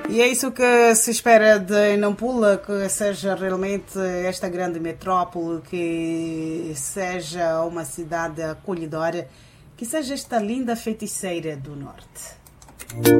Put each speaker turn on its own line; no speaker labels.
E é isso que se espera de Nampula, que seja realmente esta grande metrópole, que seja uma cidade acolhedora, que seja esta linda feiticeira do norte.